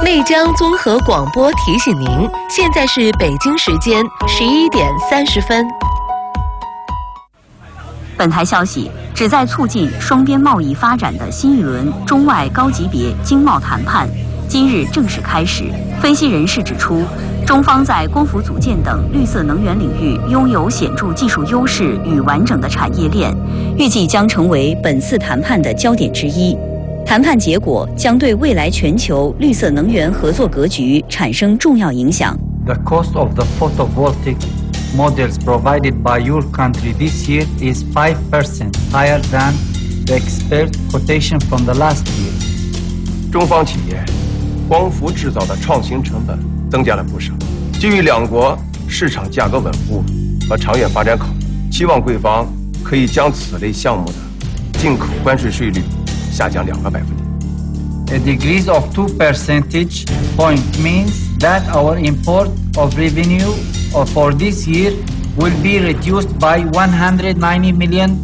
内江综合广播提醒您，现在是北京时间11点30分。 本台消息，旨在促进双边贸易发展的新一轮中外高级别经贸谈判今日正式开始。分析人士指出，中方在光伏组件等绿色能源领域拥有显著技术优势与完整的产业链，预计将成为本次谈判的焦点之一。谈判结果将对未来全球绿色能源合作格局产生重要影响。 The cost of the photovoltaic models provided by your country this year is 5% higher than the expert quotation from the last year. 中方企业光伏制造的创新成本增加了不少。基于两国市场价格稳固和长远发展考虑，期望贵方可以将此类项目的进口关税税率下降2个百分点。 A decrease of 2 percentage point means that our import of revenue for this year will be reduced by $190 million.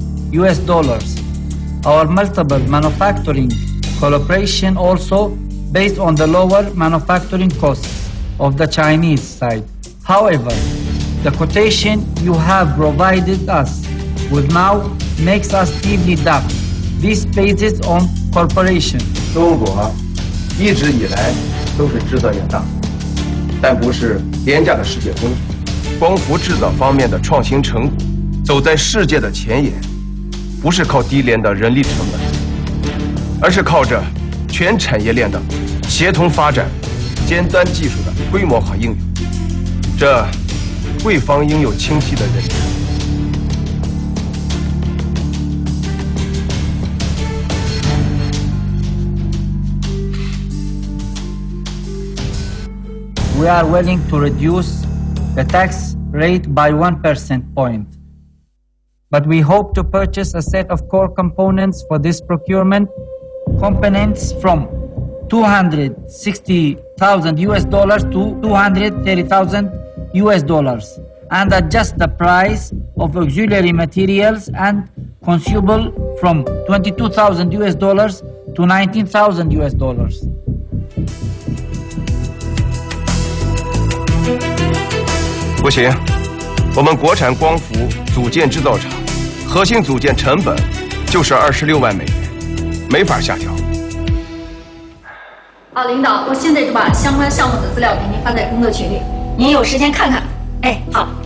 Our multiple manufacturing cooperation also based on the lower manufacturing costs of the Chinese side. However, the quotation you have provided us with now makes us deeply doubt this basis on cooperation. 中国一直以来都是制造业大，但不是廉价的世界工厂。光伏制造方面的创新成果走在世界的前沿，不是靠低廉的人力成本，而是靠着全产业链的协同发展、尖端技术的规模化应用。这贵方应有清晰的认知。 We are willing to reduce the tax rate by 1 percentage point. But we hope to purchase a set of core components for this procurement, components from $260,000 to $230,000, and adjust the price of auxiliary materials and consumable from $22,000 to $19,000. 不行，我们国产光伏组件制造厂核心组件成本就是26万美元，没法下调。 好，领导，我现在就把相关项目的资料给您发在工作群里，您有时间看看。哎，好。